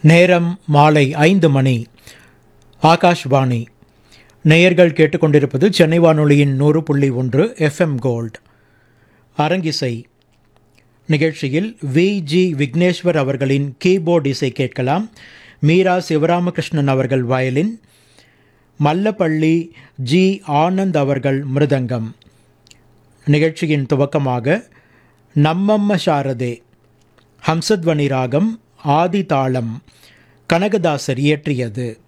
நேரம் மாலை 5 மணி. ஆகாஷ்வாணி. நேயர்கள் கேட்டுக்கொண்டிருப்பது சென்னை வானொலியின் 100.1 எஃப்எம் கோல்ட். அரங்கிசை நிகழ்ச்சியில் வி.ஜி. விக்னேஸ்வர் அவர்களின் கீபோர்டு இசை கேட்கலாம். மீரா சிவராமகிருஷ்ணன் அவர்கள் வயலின், மல்லப்பள்ளி ஜி. ஆனந்த் அவர்கள் மிருதங்கம். நிகழ்ச்சியின் துவக்கமாக நம்மம்ம சாரதே, ஹம்சத்வனி ராகம், ஆதி தாளம், கனகதாசர் இயற்றியது.